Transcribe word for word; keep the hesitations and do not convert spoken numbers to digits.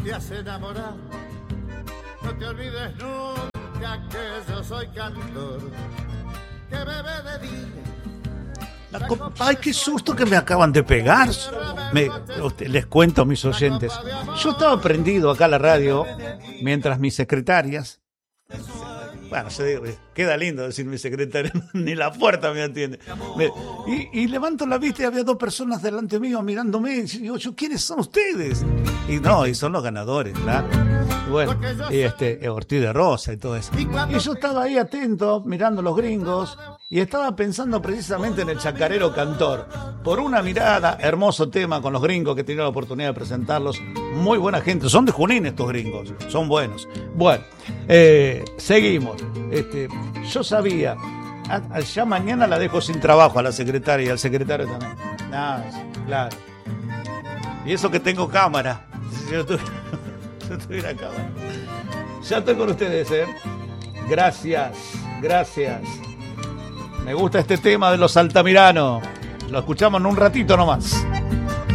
te hace enamorar. No te olvides nunca que yo soy cantor, que bebe de día. Co- Ay, qué susto que me acaban de pegar. Me, usted- les cuento a mis oyentes. Yo estaba prendido acá a la radio mientras mis secretarias. Bueno, yo digo, queda lindo decir mi secretaria, ni la puerta me atiende. Me- y, y levanto la vista y había dos personas delante mío mirándome. Y digo, yo, ¿quiénes son ustedes? Y no, y son los ganadores, claro. Y bueno, y este, Ortiz de Rosa y todo eso. Y yo estaba ahí atento, mirando los gringos, y estaba pensando precisamente en el Chacarero Cantor. Por una mirada, hermoso tema con los gringos que he tenido la oportunidad de presentarlos. Muy buena gente, son de Junín estos gringos, son buenos. Bueno, eh, seguimos. Este, yo sabía, a- a- ya mañana la dejo sin trabajo a la secretaria y al secretario también. Nada, claro. Y eso que tengo cámara. Si yo tuviera, si yo tuviera cámara. Ya estoy con ustedes, ¿eh? Gracias, gracias. Me gusta este tema de los Altamirano. Lo escuchamos en un ratito nomás.